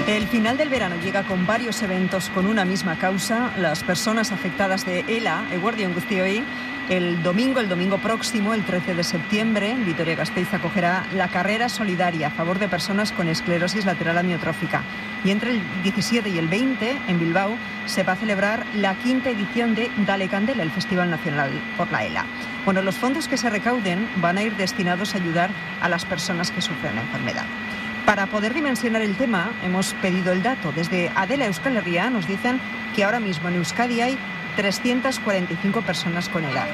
El final del verano llega con varios eventos con una misma causa. Las personas afectadas de ELA, Eguerdion Guztioi, el domingo próximo, el 13 de septiembre, Vitoria-Gasteiz acogerá la carrera solidaria a favor de personas con esclerosis lateral amiotrófica. Y entre el 17 y el 20, en Bilbao, se va a celebrar la 5ª edición de Dale Candela, el Festival Nacional por la ELA. Bueno, los fondos que se recauden van a ir destinados a ayudar a las personas que sufren la enfermedad. Para poder dimensionar el tema, hemos pedido el dato. Desde Adela Euskal Herria nos dicen que ahora mismo en Euskadi hay 345 personas con ELA.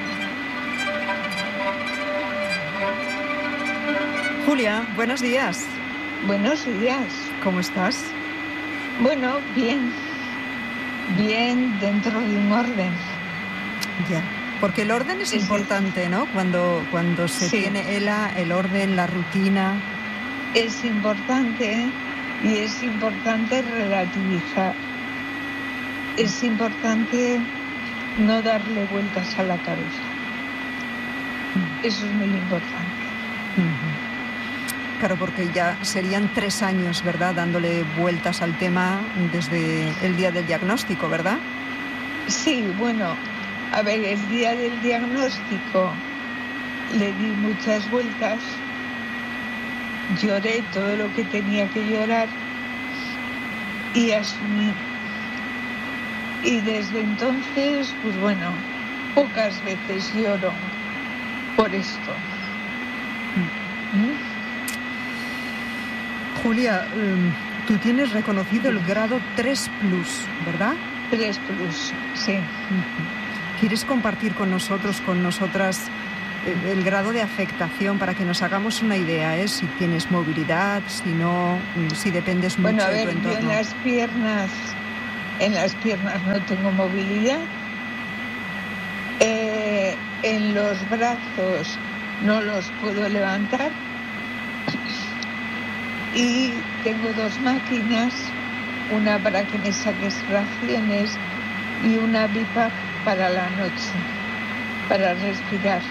Julia, buenos días. Buenos días. ¿Cómo estás? Bueno, bien. Bien dentro de un orden. Ya, porque el orden es importante, ¿no? Cuando se tiene ELA, el orden, la rutina. Es importante y es importante relativizar. Es importante no darle vueltas a la cabeza. Eso es muy importante. Claro, porque ya serían 3 años, ¿verdad?, dándole vueltas al tema desde el día del diagnóstico, ¿verdad? Sí, bueno, a ver, el día del diagnóstico le di muchas vueltas. Lloré todo lo que tenía que llorar y asumí. Y desde entonces, pues bueno, pocas veces lloro por esto. Julia, tú tienes reconocido el grado 3+, ¿verdad? 3+, sí. ¿Quieres compartir con nosotros, con nosotras, el grado de afectación para que nos hagamos una idea, si tienes movilidad, si no, si dependes mucho de tu entorno? Yo en las piernas no tengo movilidad, en los brazos no los puedo levantar y tengo 2 máquinas, una para que me saques fracciones y una BiPAP para la noche, para respirar.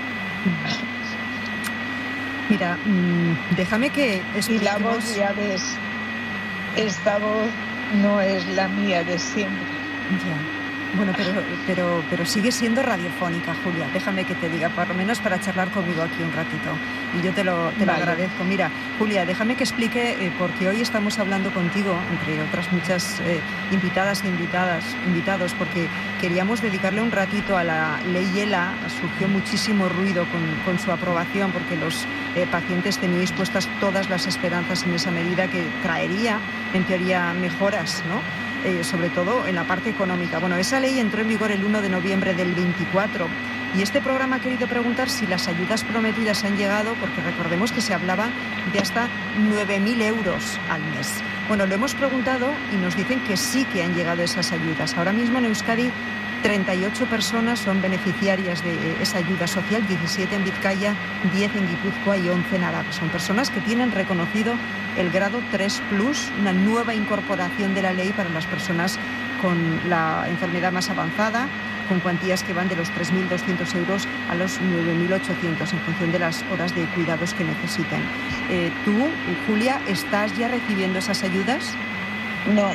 Mira, déjame que expliquemos. Y la voz, ya ves, esta voz no es la mía de siempre. Ya. Bueno, pero sigue siendo radiofónica, Julia. Déjame que te diga, por lo menos para charlar conmigo aquí un ratito. Y yo te lo agradezco. Mira, Julia, déjame que explique, porque hoy estamos hablando contigo, entre otras muchas invitadas e invitados, porque queríamos dedicarle un ratito a la ley ELA. Surgió muchísimo ruido con su aprobación, porque los pacientes teníais puestas todas las esperanzas en esa medida que traería, en teoría, mejoras, ¿no? Sobre todo en la parte económica. Bueno, esa ley entró en vigor el 1 de noviembre del 24 y este programa ha querido preguntar si las ayudas prometidas han llegado, porque recordemos que se hablaba de hasta 9.000 euros al mes. Bueno, lo hemos preguntado y nos dicen que sí que han llegado esas ayudas. Ahora mismo en Euskadi 38 personas son beneficiarias de esa ayuda social, 17 en Vizcaya, 10 en Guipúzcoa y 11 en Araba. Son personas que tienen reconocido el grado 3+, una nueva incorporación de la ley para las personas con la enfermedad más avanzada, con cuantías que van de los 3.200 euros a los 9.800 en función de las horas de cuidados que necesiten. ¿Tú, Julia, estás ya recibiendo esas ayudas? No.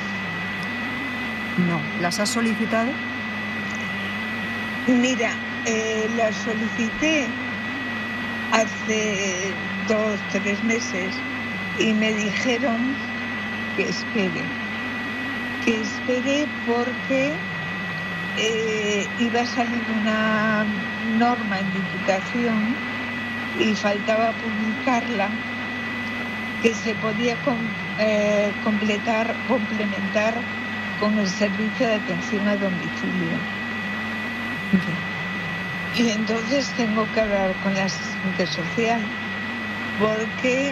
No. ¿Las has solicitado? Mira, las solicité hace 2-3 meses y me dijeron que espere porque iba a salir una norma en Diputación y faltaba publicarla, que se podía complementar con el servicio de atención a domicilio. Y entonces tengo que hablar con la asistente social porque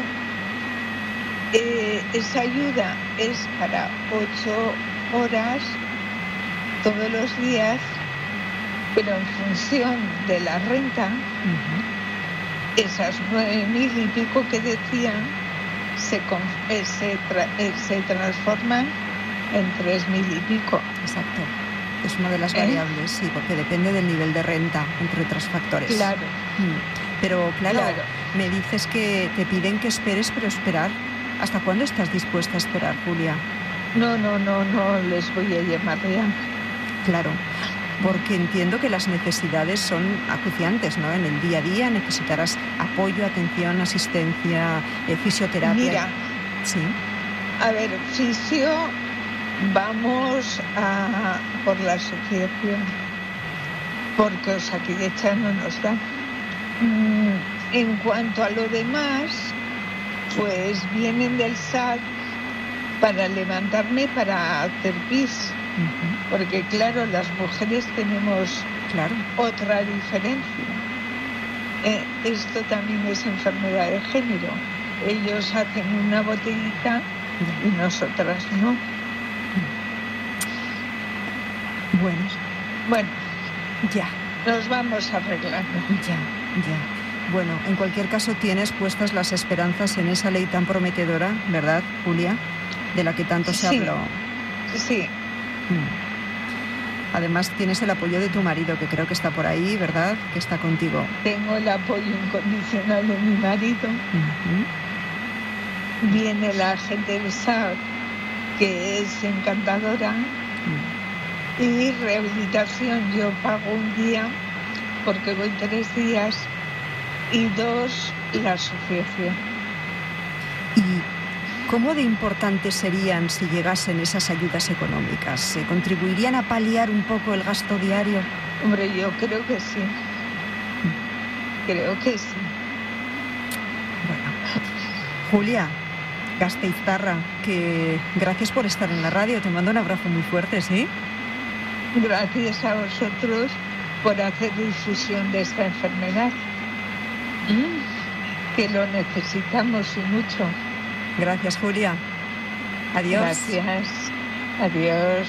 esa ayuda es para 8 horas todos los días, pero en función de la renta, esas 9.000 y pico que decían se transforman en 3.000 y pico. Exacto. Es una de las variables, sí, porque depende del nivel de renta, entre otros factores. Claro. Pero, claro, me dices que te piden que esperes, pero esperar ¿Hasta cuándo estás dispuesta a esperar, Julia? No les voy a llamar ya. Claro, porque entiendo que las necesidades son acuciantes, ¿no? En el día a día necesitarás apoyo, atención, asistencia, fisioterapia. Mira, sí. A ver, fisio, vamos por la asociación, porque Osakidetza no nos da. En cuanto a lo demás, pues vienen del SAT para levantarme para hacer pis. Porque claro, las mujeres tenemos otra diferencia. Esto también es enfermedad de género. Ellos hacen una botellita y nosotras no. Bueno, ya. Nos vamos arreglando. Ya. Bueno, en cualquier caso tienes puestas las esperanzas en esa ley tan prometedora, ¿verdad, Julia? De la que tanto se habló. Sí. Además tienes el apoyo de tu marido, que creo que está por ahí, ¿verdad? Que está contigo. Tengo el apoyo incondicional de mi marido. Viene la gente del SAT, que es encantadora. Y rehabilitación, yo pago un día, porque voy 3 días, y 2, la asociación. ¿Y cómo de importantes serían si llegasen esas ayudas económicas? ¿Se contribuirían a paliar un poco el gasto diario? Hombre, yo creo que sí. Creo que sí. Bueno, Julia Gasteiztarra, que gracias por estar en la radio. Te mando un abrazo muy fuerte, ¿sí? Gracias a vosotros por hacer difusión de esta enfermedad, que lo necesitamos y mucho. Gracias, Julia. Adiós. Gracias. Adiós.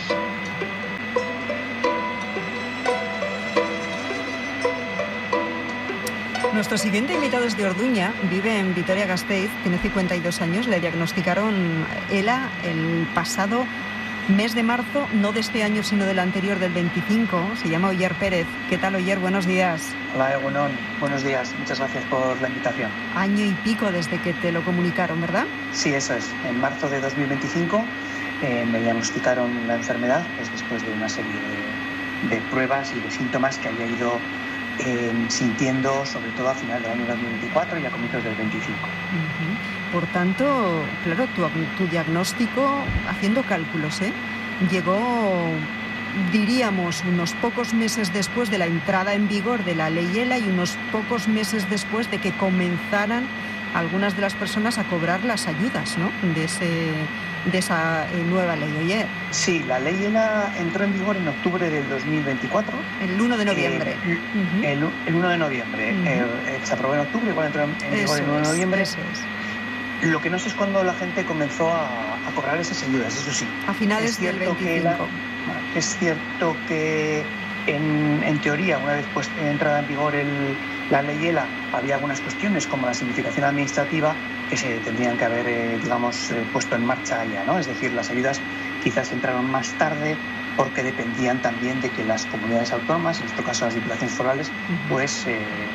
Nuestro siguiente invitado es de Orduña, vive en Vitoria-Gasteiz, tiene 52 años, le diagnosticaron ELA el pasado mes de marzo, no de este año, sino del anterior, del 25, se llama Oyer Pérez. ¿Qué tal, Oyer? Buenos días. Hola, Egunon. Buenos días. Muchas gracias por la invitación. Año y pico desde que te lo comunicaron, ¿verdad? Sí, eso es. En marzo de 2025 me diagnosticaron la enfermedad, pues después de una serie de pruebas y de síntomas que había ido sintiendo, sobre todo a final del año 2024 y a comienzos del 25. Por tanto, claro, tu diagnóstico, haciendo cálculos, llegó, diríamos, unos pocos meses después de la entrada en vigor de la ley ELA y unos pocos meses después de que comenzaran algunas de las personas a cobrar las ayudas, ¿no?, de esa nueva ley. Oye. Sí, la ley ELA entró en vigor en octubre del 2024. El 1 de noviembre. El 1 de noviembre. Se aprobó en octubre, igual entró en vigor el 1 de noviembre. Eso es. Lo que no sé es cuando la gente comenzó a cobrar esas ayudas, eso sí. A finales del 25. Es cierto que en teoría, una vez entrada en vigor la ley ELA, había algunas cuestiones como la simplificación administrativa que se tendrían que haber, puesto en marcha ya, ¿no? Es decir, las ayudas quizás entraron más tarde porque dependían también de que las comunidades autónomas, en este caso las diputaciones forales, pues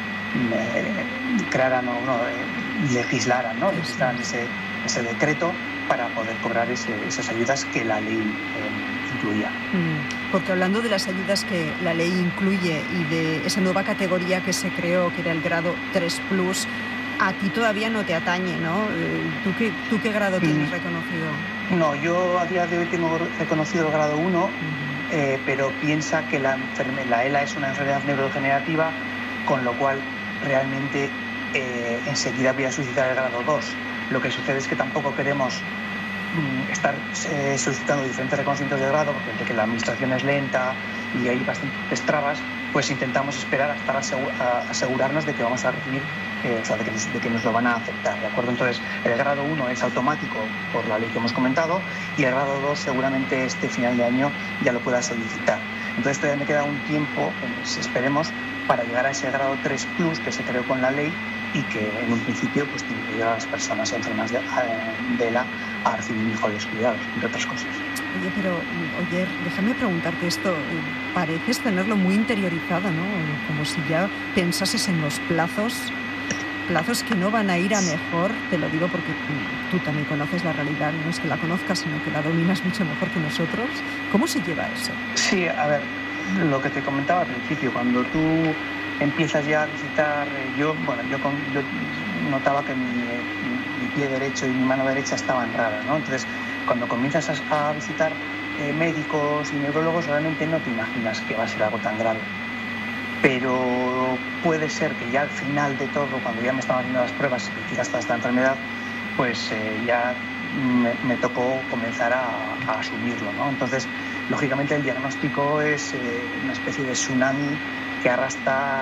crearan o legislaran, ¿no? Legislaran ese decreto para poder cobrar esas ayudas que la ley incluía. Porque hablando de las ayudas que la ley incluye y de esa nueva categoría que se creó, que era el grado 3+, a ti todavía no te atañe, ¿no? ¿Tú qué grado tienes reconocido? No, yo a día de hoy tengo reconocido el grado 1, pero piensa que la ELA es una enfermedad neurodegenerativa, con lo cual realmente enseguida voy a solicitar el grado 2. Lo que sucede es que tampoco queremos estar solicitando diferentes reconocimientos de grado, porque entre que la administración es lenta y hay bastantes trabas, pues intentamos esperar hasta asegurarnos de que vamos a recibir, de que nos lo van a aceptar, ¿de acuerdo? Entonces, el grado 1 es automático por la ley que hemos comentado y el grado 2 seguramente este final de año ya lo pueda solicitar. Entonces, todavía me queda un tiempo, esperemos, para llegar a ese grado 3+, que se creó con la ley y que en un principio pues tiene que ayudar a las personas enfermas de ELA a recibir mejores cuidados, entre otras cosas. Oye, pero, déjame preguntarte esto. Pareces tenerlo muy interiorizado, ¿no? Como si ya pensases en los plazos plazos que no van a ir a mejor, te lo digo porque tú también conoces la realidad, no es que la conozcas, sino que la dominas mucho mejor que nosotros. ¿Cómo se lleva eso? Sí, a ver, lo que te comentaba al principio, cuando tú empiezas ya a visitar, yo notaba que mi pie derecho y mi mano derecha estaban raras, ¿no? Entonces, cuando comienzas a visitar médicos y neurólogos, realmente no te imaginas que va a ser algo tan grave. Pero puede ser que ya al final de todo, cuando ya me estaban haciendo las pruebas específicas para esta enfermedad, pues ya me tocó comenzar a asumirlo, ¿no? Entonces, lógicamente el diagnóstico es una especie de tsunami que arrasa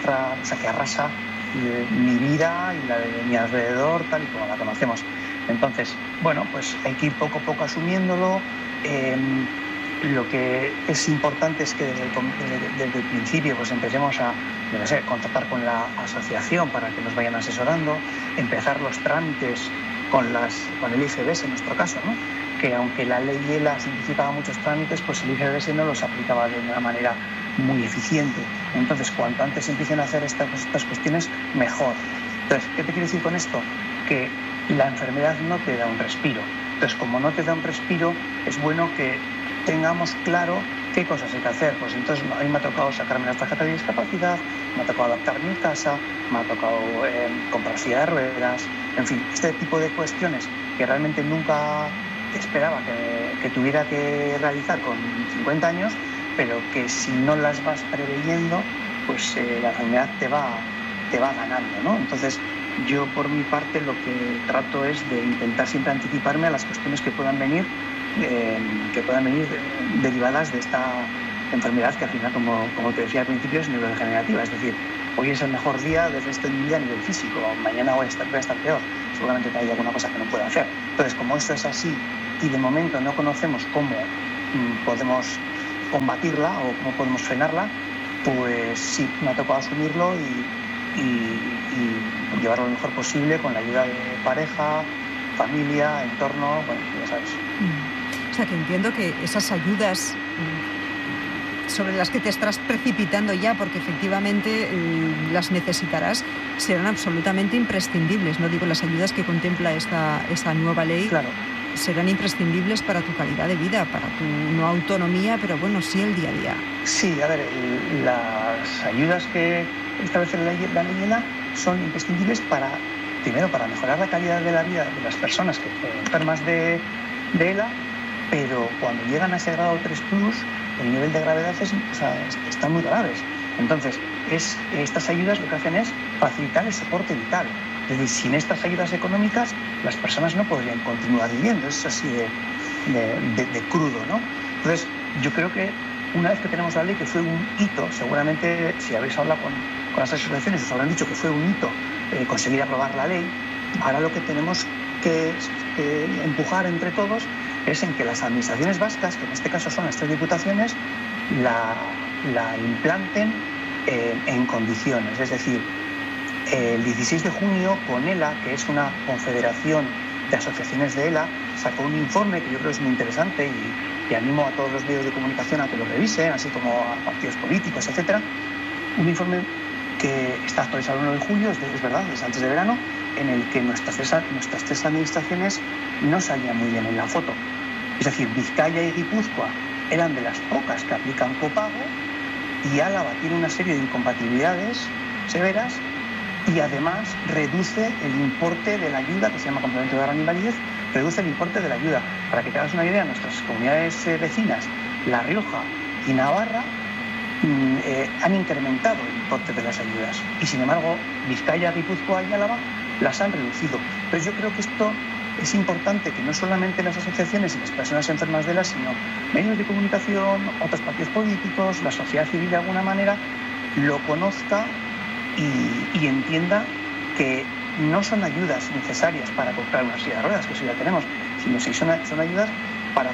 mi vida y la de mi alrededor, tal y como la conocemos. Entonces, bueno, pues hay que ir poco a poco asumiéndolo. Lo que es importante es que desde el principio pues empecemos a contactar con la asociación para que nos vayan asesorando, empezar los trámites con el IGBS en nuestro caso, ¿no? Que aunque la ley ELA simplificaba muchos trámites, pues el IGBS no los aplicaba de una manera muy eficiente. Entonces, cuanto antes empiecen a hacer estas cuestiones, mejor. Entonces, ¿qué te quiero decir con esto? Que la enfermedad no te da un respiro. Entonces, como no te da un respiro, es bueno que tengamos claro qué cosas hay que hacer. Pues entonces a mí me ha tocado sacarme las tarjetas de discapacidad, me ha tocado adaptarme en casa, me ha tocado comprar silla de ruedas, en fin, este tipo de cuestiones que realmente nunca esperaba que tuviera que realizar con 50 años, pero que si no las vas preveyendo, pues la enfermedad te va ganando, ¿no? Entonces, yo por mi parte lo que trato es de intentar siempre anticiparme a las cuestiones que puedan venir derivadas de esta enfermedad que al final, como te decía al principio, es neurodegenerativa. Es decir, hoy es el mejor día del resto de mi vida a nivel físico, mañana voy a estar peor, seguramente que hay alguna cosa que no pueda hacer. Entonces, como esto es así y de momento no conocemos cómo podemos combatirla o cómo podemos frenarla, pues sí, me ha tocado asumirlo y llevarlo lo mejor posible con la ayuda de pareja, familia, entorno, bueno, ya sabes. O sea, que entiendo que esas ayudas sobre las que te estás precipitando ya, porque efectivamente las necesitarás, serán absolutamente imprescindibles. No digo las ayudas que contempla esta nueva ley, claro, serán imprescindibles para tu calidad de vida, para tu no autonomía, pero bueno, sí el día a día. Sí, a ver, las ayudas que establece la ley ELA son imprescindibles primero para mejorar la calidad de la vida de las personas que están enfermas de ELA, pero cuando llegan a ese grado 3+, el nivel de gravedad están muy graves. Entonces, estas ayudas lo que hacen es facilitar el soporte vital. Es decir, sin estas ayudas económicas, las personas no podrían continuar viviendo. Es así de crudo, ¿no? Entonces, yo creo que una vez que tenemos la ley, que fue un hito, seguramente si habéis hablado con las asociaciones os habrán dicho que fue un hito conseguir aprobar la ley. Ahora lo que tenemos que empujar entre todos es en que las administraciones vascas, que en este caso son las 3 diputaciones, la implanten en condiciones. Es decir, el 16 de junio, CONELA, que es una confederación de asociaciones de ELA, sacó un informe que yo creo es muy interesante y animo a todos los medios de comunicación a que lo revisen, así como a partidos políticos, etcétera. Un informe que está actualizado el 1 de julio, es verdad, es antes de verano, en el que nuestras tres administraciones no salían muy bien en la foto. Es decir, Vizcaya y Guipúzcoa eran de las pocas que aplican copago y Álava tiene una serie de incompatibilidades severas y además reduce el importe de la ayuda, que se llama complemento de gran invalidez, reduce el importe de la ayuda. Para que te hagas una idea, nuestras comunidades vecinas, La Rioja y Navarra, han incrementado el importe de las ayudas y sin embargo Vizcaya, Guipúzcoa y Álava las han reducido. Entonces yo creo que esto es importante, que no solamente las asociaciones y las personas enfermas de ELA, sino medios de comunicación, otros partidos políticos, la sociedad civil de alguna manera lo conozca y entienda que no son ayudas necesarias para comprar una silla de ruedas, que eso ya tenemos, sino que son ayudas para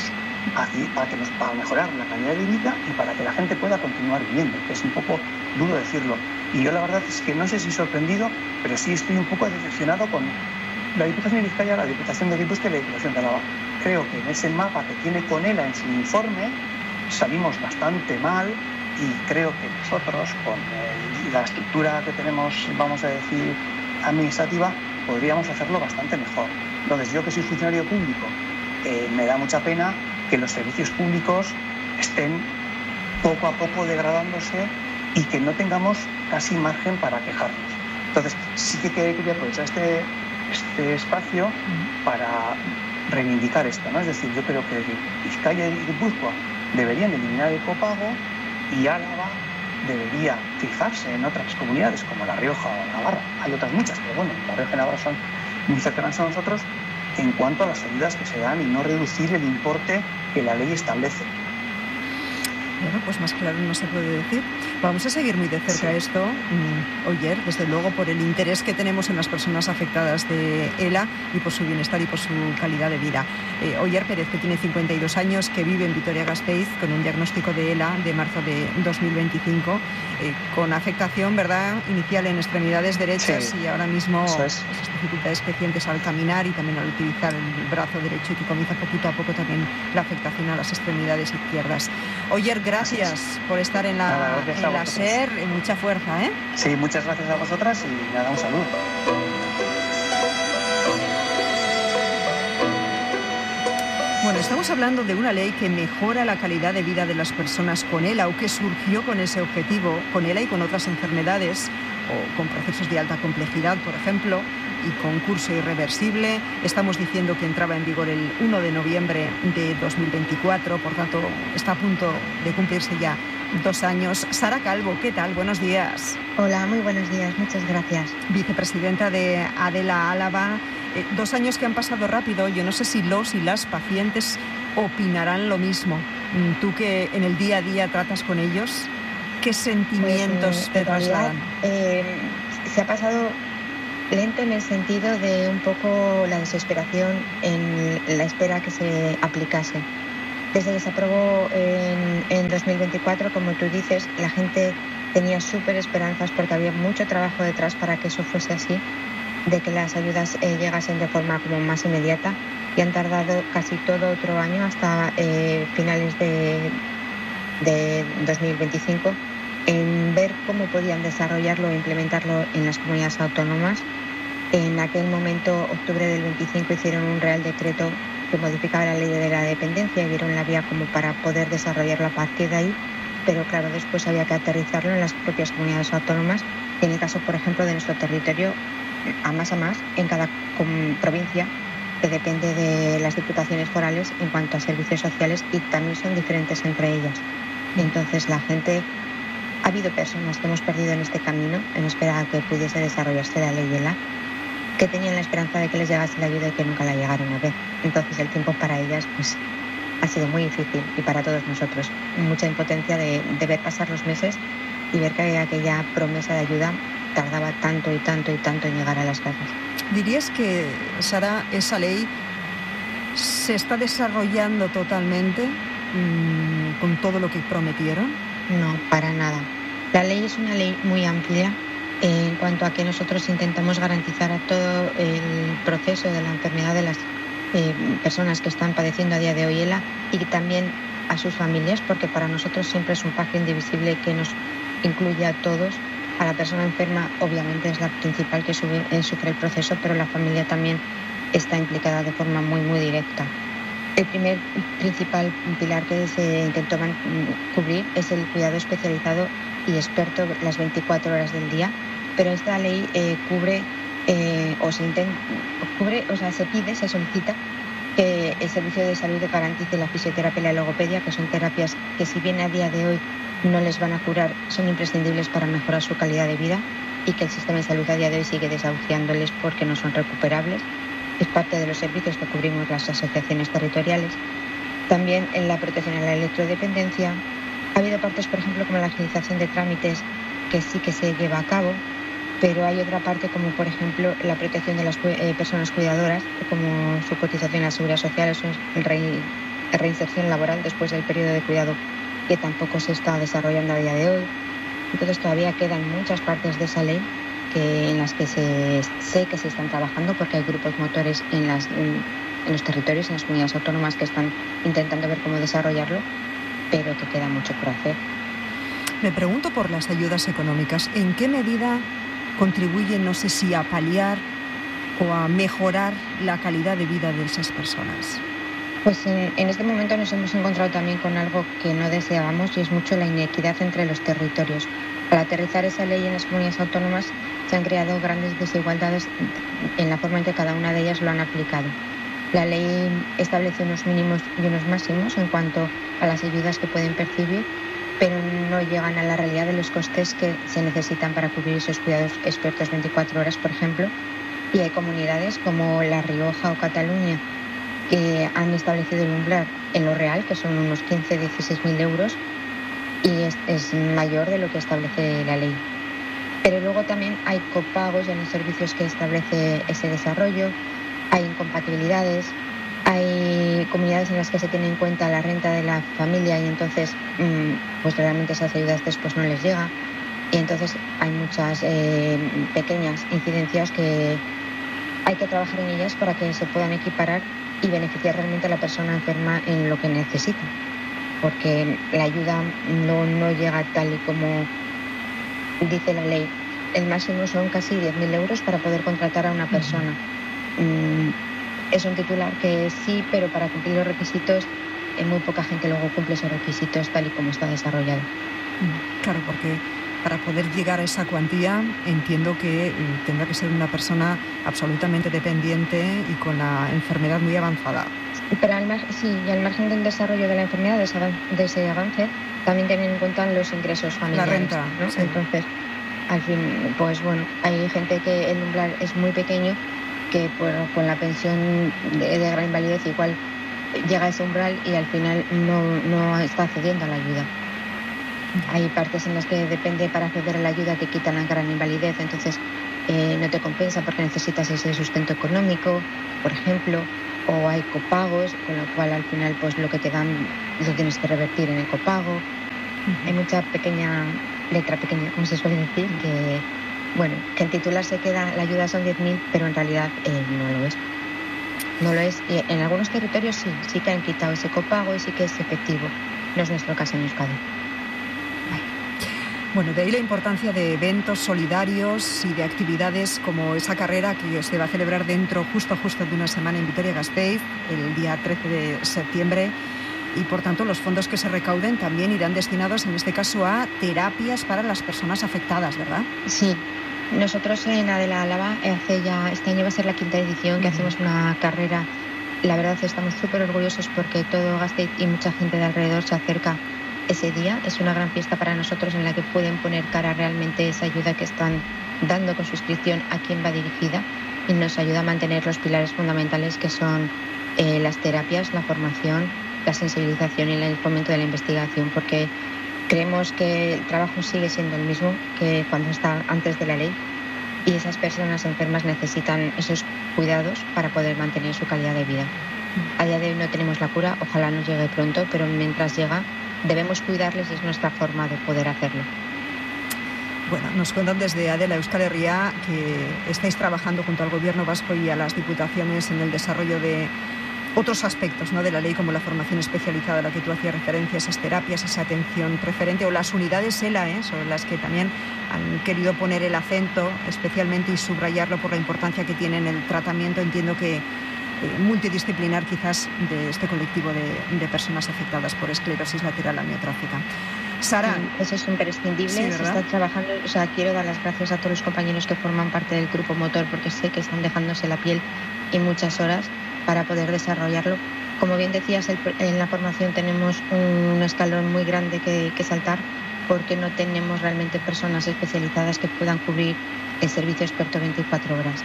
mejorar la calidad de vida y para que la gente pueda continuar viviendo, que es un poco duro decirlo. Y yo la verdad es que no sé si sorprendido, pero sí estoy un poco decepcionado con la Diputación de Vizcaya, la Diputación de Guipúzcoa y la Diputación de Álava. Creo que en ese mapa que tiene CONELA en su informe salimos bastante mal y creo que nosotros, con la estructura que tenemos, vamos a decir, administrativa podríamos hacerlo bastante mejor. Entonces, yo que soy funcionario público, me da mucha pena que los servicios públicos estén poco a poco degradándose y que no tengamos casi margen para quejarnos. Entonces, sí que quería aprovechar este espacio para reivindicar esto, ¿no? Es decir, yo creo que Vizcaya y Guipúzcoa deberían eliminar el copago y Álava debería fijarse en otras comunidades como La Rioja o Navarra. Hay otras muchas, pero bueno, La Rioja y Navarra son muy cercanas a nosotros en cuanto a las ayudas que se dan y no reducir el importe que la ley establece. Bueno, pues más claro no se puede decir. Vamos a seguir muy de cerca esto, Oyer, desde luego por el interés que tenemos en las personas afectadas de ELA y por su bienestar y por su calidad de vida. Oyer Pérez, que tiene 52 años, que vive en Vitoria-Gasteiz con un diagnóstico de ELA de marzo de 2025, con afectación, ¿verdad?, inicial en extremidades derechas y ahora mismo esas dificultades crecientes al caminar y también al utilizar el brazo derecho y que comienza poquito a poco también la afectación a las extremidades izquierdas. Oyer, gracias por estar en la SER, mucha fuerza, ¿eh? Sí, muchas gracias a vosotras y nada, un saludo. Bueno, estamos hablando de una ley que mejora la calidad de vida de las personas con ELA o que surgió con ese objetivo, con ELA y con otras enfermedades o con procesos de alta complejidad, por ejemplo, y con curso irreversible. Estamos diciendo que entraba en vigor el 1 de noviembre de 2024, por tanto, está a punto de cumplirse ya 2 años. Sara Calvo, ¿qué tal? Buenos días. Hola, muy buenos días, muchas gracias. Vicepresidenta de ADELA Álava. 2 años que han pasado rápido. Yo no sé si los y las pacientes opinarán lo mismo. Tú que en el día a día tratas con ellos, ¿qué sentimientos te trasladan? Se ha pasado lento en el sentido de un poco la desesperación en la espera que se aplicase. Desde que se aprobó en 2024, como tú dices, la gente tenía súper esperanzas porque había mucho trabajo detrás para que eso fuese así, de que las ayudas llegasen de forma como más inmediata, y han tardado casi todo otro año hasta finales de 2025 en ver cómo podían desarrollarlo e implementarlo en las comunidades autónomas. En aquel momento, octubre del 25, hicieron un Real Decreto que modificaba la ley de la dependencia y vieron la vía como para poder desarrollarlo a partir de ahí, pero claro, después había que aterrizarlo en las propias comunidades autónomas. En el caso, por ejemplo, de nuestro territorio, a más, en cada provincia, que depende de las diputaciones forales en cuanto a servicios sociales, y también son diferentes entre ellas. Entonces, la gente, ha habido personas que hemos perdido en este camino en espera a que pudiese desarrollarse la ley ELA, que tenían la esperanza de que les llegase la ayuda y que nunca la llegaron a ver. Entonces, el tiempo para ellas pues ha sido muy difícil, y para todos nosotros. Mucha impotencia de ver pasar los meses y ver que aquella promesa de ayuda tardaba tanto y tanto y tanto en llegar a las casas. ¿Dirías que, Sara, esa ley se está desarrollando totalmente con todo lo que prometieron? No, para nada. La ley es una ley muy amplia en cuanto a que nosotros intentamos garantizar a todo el proceso de la enfermedad de las personas que están padeciendo a día de hoy ELA, y también a sus familias, porque para nosotros siempre es un pacto indivisible que nos incluye a todos. A la persona enferma obviamente es la principal que sufre el proceso, pero la familia también está implicada de forma muy, muy directa. El primer principal pilar que se intentó cubrir es el cuidado especializado y experto las 24 horas del día, pero esta ley se solicita que el servicio de salud garantice la fisioterapia y la logopedia, que son terapias que, si bien a día de hoy no les van a curar, son imprescindibles para mejorar su calidad de vida, y que el sistema de salud a día de hoy sigue desahuciándoles porque no son recuperables. Es parte de los servicios que cubrimos las asociaciones territoriales. También en la protección a la electrodependencia ha habido partes, por ejemplo, como la agilización de trámites, que sí que se lleva a cabo, pero hay otra parte, como por ejemplo la protección de las personas cuidadoras, como su cotización a la seguridad social, su reinserción laboral después del periodo de cuidado, que tampoco se está desarrollando a día de hoy. Entonces todavía quedan muchas partes de esa ley en las que sé que se están trabajando, porque hay grupos motores en los territorios, en las comunidades autónomas, que están intentando ver cómo desarrollarlo, pero que queda mucho por hacer. Me pregunto por las ayudas económicas. ¿En qué medida contribuye, no sé si a paliar o a mejorar la calidad de vida de esas personas? Pues en este momento nos hemos encontrado también con algo que no deseábamos, y es mucho la inequidad entre los territorios. Al aterrizar esa ley en las comunidades autónomas se han creado grandes desigualdades en la forma en que cada una de ellas lo han aplicado. La ley establece unos mínimos y unos máximos en cuanto a las ayudas que pueden percibir, pero no llegan a la realidad de los costes que se necesitan para cubrir esos cuidados expertos 24 horas, por ejemplo. Y hay comunidades como La Rioja o Cataluña que han establecido el umbral en lo real, que son unos 15-16.000 euros, y es mayor de lo que establece la ley. Pero luego también hay copagos en los servicios que establece ese desarrollo, hay incompatibilidades, hay comunidades en las que se tiene en cuenta la renta de la familia y entonces pues realmente esas ayudas después no les llega, y entonces hay muchas pequeñas incidencias que hay que trabajar en ellas para que se puedan equiparar y beneficiar realmente a la persona enferma en lo que necesita, porque la ayuda no llega tal y como dice la ley. El máximo son casi 10.000 euros para poder contratar a una persona. Es un titular que sí, pero para cumplir los requisitos, muy poca gente luego cumple esos requisitos tal y como está desarrollado. Claro, porque para poder llegar a esa cuantía entiendo que tendrá que ser una persona absolutamente dependiente y con la enfermedad muy avanzada. Pero al margen del desarrollo de la enfermedad, de ese avance, también tienen en cuenta los ingresos familiares. La renta, ¿no? Sí. Entonces, al fin, pues bueno, hay gente que el umbral es muy pequeño, que con la pensión de gran invalidez igual llega a ese umbral y al final no está accediendo a la ayuda. Hay partes en las que depende, para acceder a la ayuda te quitan la gran invalidez, entonces no te compensa porque necesitas ese sustento económico, por ejemplo, o hay copagos, con lo cual al final pues lo que te dan lo tienes que revertir en el copago. Hay mucha letra pequeña, como se suele decir, que el titular se queda, la ayuda son 10.000, pero en realidad no lo es. No lo es. Y en algunos territorios sí que han quitado ese copago y sí que es efectivo. No es nuestro caso en Euskadi. Bueno, de ahí la importancia de eventos solidarios y de actividades como esa carrera que se va a celebrar justo de una semana en Vitoria-Gasteiz, el día 13 de septiembre. Y por tanto los fondos que se recauden también irán destinados en este caso a terapias para las personas afectadas, ¿verdad? Sí, nosotros en Adela Álava este año va a ser la 5ª edición que hacemos una carrera. La verdad estamos súper orgullosos porque todo Gasteiz y mucha gente de alrededor se acerca ese día. Es una gran fiesta para nosotros en la que pueden poner cara realmente esa ayuda que están dando con su inscripción a quién va dirigida, y nos ayuda a mantener los pilares fundamentales que son las terapias, la formación, la sensibilización y el fomento de la investigación, porque creemos que el trabajo sigue siendo el mismo que cuando está antes de la ley, y esas personas enfermas necesitan esos cuidados para poder mantener su calidad de vida. A día de hoy no tenemos la cura, ojalá nos llegue pronto, pero mientras llega debemos cuidarles, es nuestra forma de poder hacerlo. Bueno, nos cuentan desde Adela Euskal Herria que estáis trabajando junto al Gobierno vasco y a las diputaciones en el desarrollo de otros aspectos, ¿no?, de la ley, como la formación especializada a la que tú hacías referencia, esas terapias, esa atención preferente, o las unidades ELA, sobre las que también han querido poner el acento especialmente y subrayarlo por la importancia que tiene en el tratamiento, entiendo que multidisciplinar quizás, de este colectivo de personas afectadas por esclerosis lateral amiotrófica. Sara, eso es imprescindible. Sí, se está trabajando. Quiero dar las gracias a todos los compañeros que forman parte del grupo motor, porque sé que están dejándose la piel y muchas horas para poder desarrollarlo. Como bien decías, en la formación tenemos un escalón muy grande que saltar, porque no tenemos realmente personas especializadas que puedan cubrir el servicio experto 24 horas.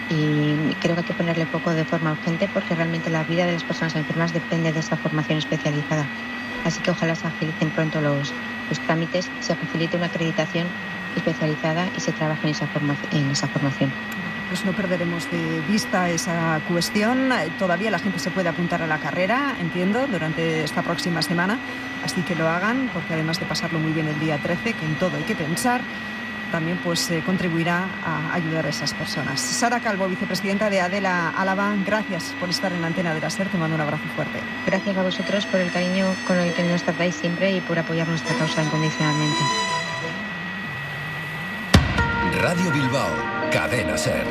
Y creo que hay que ponerle foco de forma urgente, porque realmente la vida de las personas enfermas depende de esa formación especializada. Así que ojalá se agilicen pronto los trámites, se facilite una acreditación especializada y se trabaje en esa formación. Pues no perderemos de vista esa cuestión. Todavía la gente se puede apuntar a la carrera, entiendo, durante esta próxima semana. Así que lo hagan, porque además de pasarlo muy bien el día 13, que en todo hay que pensar, también pues contribuirá a ayudar a esas personas. Sara Calvo, vicepresidenta de Adela Álava, gracias por estar en la antena de la SER. Te mando un abrazo fuerte. Gracias a vosotros por el cariño con el que nos tratáis siempre y por apoyar nuestra causa incondicionalmente. Radio Bilbao, Cadena SER.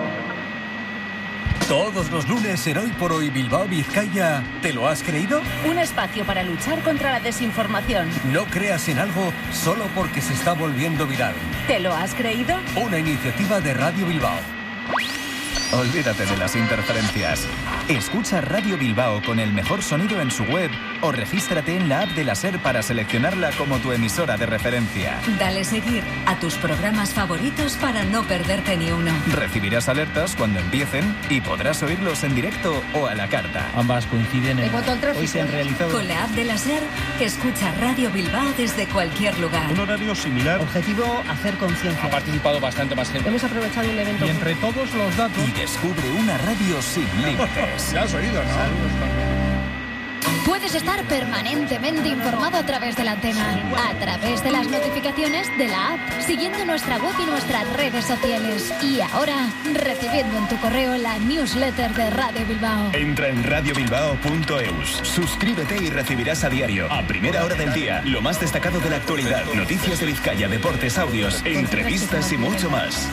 Todos los lunes, Ser Hoy por Hoy Bilbao Vizcaya. ¿Te lo has creído? Un espacio para luchar contra la desinformación. No creas en algo solo porque se está volviendo viral. ¿Te lo has creído? Una iniciativa de Radio Bilbao. Olvídate de las interferencias. Escucha Radio Bilbao con el mejor sonido en su web o regístrate en la app de la SER para seleccionarla como tu emisora de referencia. Dale seguir a tus programas favoritos para no perderte ni uno. Recibirás alertas cuando empiecen y podrás oírlos en directo o a la carta. Ambas coinciden en... Hoy se han realizado... Con la app de la SER, escucha Radio Bilbao desde cualquier lugar. Un horario similar. Objetivo, hacer conciencia. Ha participado bastante más gente. Hemos aprovechado el evento. Y entre todos los datos... Y descubre una radio sin límites. Ya has oído, ¿no? Puedes estar permanentemente informado a través de la antena, a través de las notificaciones de la app, siguiendo nuestra web y nuestras redes sociales. Y ahora, recibiendo en tu correo la newsletter de Radio Bilbao. Entra en radiobilbao.eus. Suscríbete y recibirás a diario, a primera hora del día, lo más destacado de la actualidad, noticias de Vizcaya, deportes, audios, entrevistas y mucho más.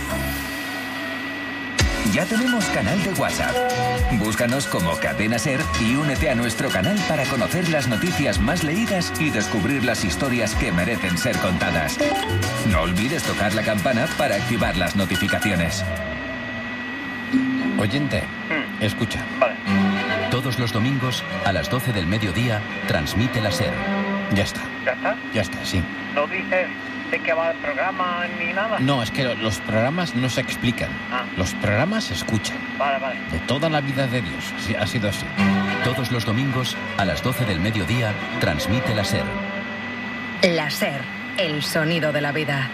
Ya tenemos canal de WhatsApp. Búscanos como Cadena SER y únete a nuestro canal para conocer las noticias más leídas y descubrir las historias que merecen ser contadas. No olvides tocar la campana para activar las notificaciones. Oyente, escucha. Vale. Todos los domingos, a las 12 del mediodía, transmite la SER. Ya está. ¿Ya está? Ya está, sí. ¿No dices de qué va el programa ni nada? No, es que los programas no se explican. Los programas se escuchan. Vale. De toda la vida de Dios. Sí, ha sido así. Todos los domingos, a las 12 del mediodía, transmite la SER. La SER, el sonido de la vida.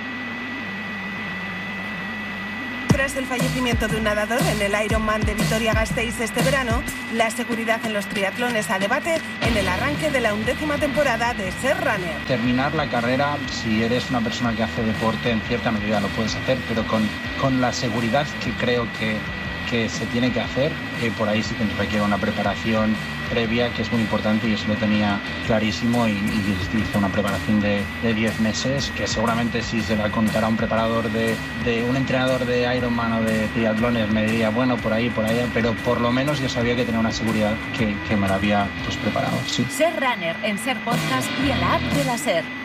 Tras el fallecimiento de un nadador en el Ironman de Vitoria-Gasteiz este verano, la seguridad en los triatlones a debate en el arranque de la 11ª temporada de SER Runner. Terminar la carrera, si eres una persona que hace deporte, en cierta medida lo puedes hacer, pero con la seguridad que creo que se tiene que hacer, por ahí sí que requiere una preparación previa que es muy importante y eso lo tenía clarísimo y hice una preparación de 10 meses que seguramente si se la contara un preparador de un entrenador de Ironman o de triatlones me diría bueno por ahí, pero por lo menos yo sabía que tenía una seguridad que me la había preparado. Sí. SER Runner en SER Podcast y en la app de la SER.